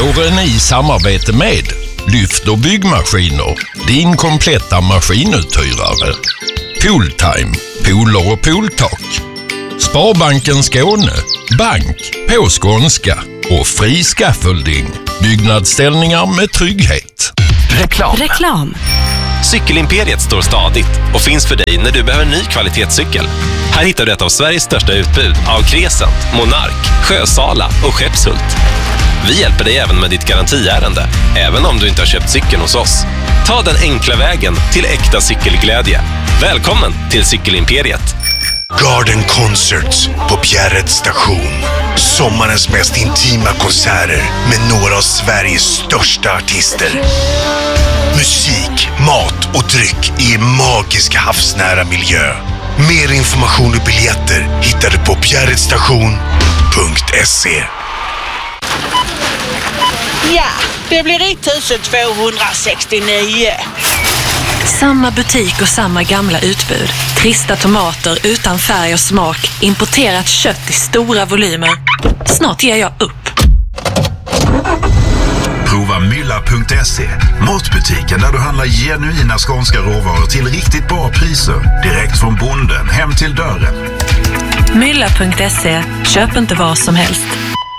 Våren i samarbete med Lyft och byggmaskiner, din kompletta maskinuthyrare. Pooltime, pooler och pooltak. Sparbanken Skåne, bank på skånska. Och fri scaffolding, byggnadsställningar med trygghet. Reklam. Cykelimperiet står stadigt och finns för dig när du behöver en ny kvalitetscykel. Här hittar du ett av Sveriges största utbud av Crescent, Monark, Sjösala och Skeppshult. Vi hjälper dig även med ditt garantiärende, även om du inte har köpt cykeln hos oss. Ta den enkla vägen till äkta cykelglädje. Välkommen till Cykelimperiet. Garden Concerts på Bjärred station. Sommarens mest intima konserter med några av Sveriges största artister. Musik, mat och dryck i en magisk havsnära miljö. Mer information och biljetter hittar du på bjärredstation.se. Ja, det blir 1269. Samma butik och samma gamla utbud. Trista tomater utan färg och smak. Importerat kött i stora volymer. Snart ger jag upp. Prova mylla.se, matbutiken där du handlar genuina skånska råvaror till riktigt bra priser. Direkt från bonden hem till dörren. Mylla.se, köp inte vad som helst.